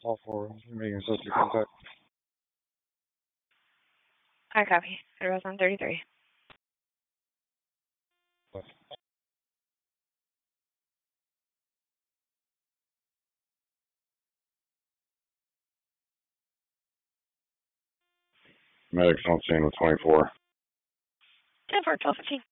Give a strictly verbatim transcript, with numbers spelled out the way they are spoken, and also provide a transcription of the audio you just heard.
All four, making associate contact. I copy. Address on thirty-three. Medics on scene with twenty-four. ten four, twelve fifteen.